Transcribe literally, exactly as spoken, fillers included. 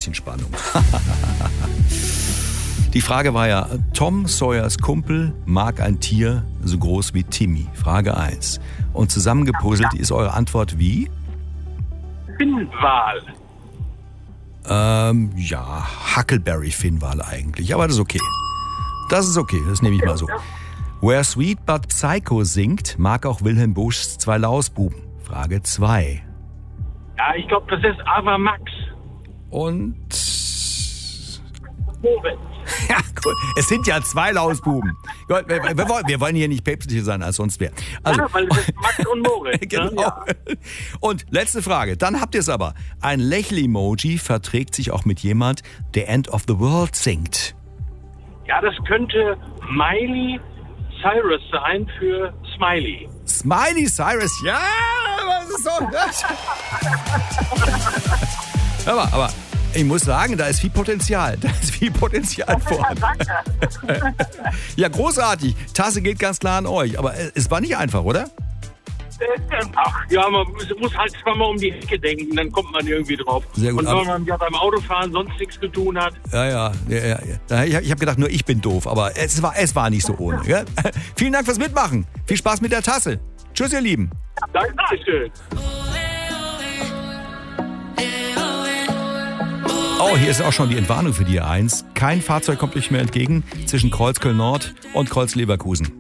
bisschen Spannung. Die Frage war ja, Tom Sawyers Kumpel mag ein Tier so groß wie Timmy. Frage eins. Und zusammengepuzzelt ist eure Antwort wie? Finnwal. Ähm, ja, Huckleberry-Finnwal eigentlich, aber das ist okay. Das ist okay, das nehme ich mal so. Where Sweet But Psycho singt, mag auch Wilhelm Buschs Zwei Lausbuben. Frage zwei. Ja, ich glaube, das ist Ava Max. Und... Moritz. Ja, cool. Es sind ja zwei Lausbuben. Wir, wir, wir, wollen, wir wollen hier nicht päpstlicher sein als sonst wer. Also, ja, weil es ist Max und Moritz. Genau. Ne? Ja. Und letzte Frage, dann habt ihr es aber. Ein Lächel-Emoji verträgt sich auch mit jemand, der End of the World singt. Ja, das könnte Miley Cyrus sein für Smiley. Smiley Cyrus, ja, was ist so? aber, aber ich muss sagen, da ist viel Potenzial. Da ist viel Potenzial vorhanden. Ja, großartig. Tasse geht ganz klar an euch. Aber es war nicht einfach, oder? Ach ja, man muss halt zweimal um die Ecke denken, dann kommt man irgendwie drauf. Sehr gut. Und wenn man ja beim Autofahren sonst nichts zu tun hat. Ja, ja. ja, ja, ja. Ich habe hab gedacht, nur ich bin doof, aber es war, es war nicht so ohne. Ja? Vielen Dank fürs Mitmachen. Viel Spaß mit der Tasse. Tschüss, ihr Lieben. Dankeschön. Oh, hier ist auch schon die Entwarnung für die A eins. Kein Fahrzeug kommt euch mehr entgegen zwischen Kreuzköln Nord und Kreuz Leverkusen.